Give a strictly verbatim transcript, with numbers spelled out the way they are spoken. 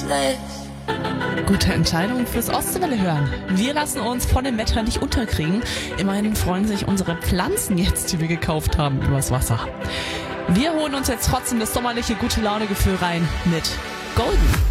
Gute Entscheidung fürs Ostwelle hören. Wir lassen uns von dem Wetter nicht unterkriegen. Immerhin freuen sich unsere Pflanzen jetzt, die wir gekauft haben, übers Wasser. Wir holen uns jetzt trotzdem das sommerliche Gute-Laune-Gefühl rein mit Golden.